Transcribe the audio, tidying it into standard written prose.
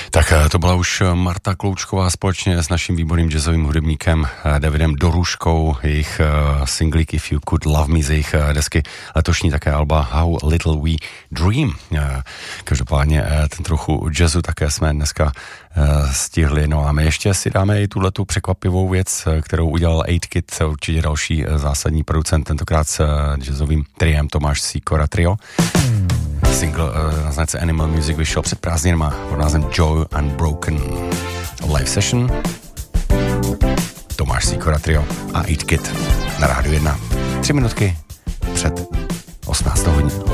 Tak to byla už Marta Kloučková společně s naším výborným jazzovým hudebníkem Davidem Doruškou, jejich singlik If You Could Love Me z jejich desky letošní také alba How Little We Dream. Každopádně ten trochu jazzu také jsme dneska stihli. No a my ještě si dáme i tuhletu překvapivou věc, kterou udělal 8Kid, určitě další zásadní producent, tentokrát s jazzovým triem Tomáš Sikora Trio. Single na značce Animal Music vyšel před prázdninama pod názvem Joy Unbroken. Live session Tomáš Sikora Trio a 8Kid na Rádiu 1. 3 minutky před 18 hodinou.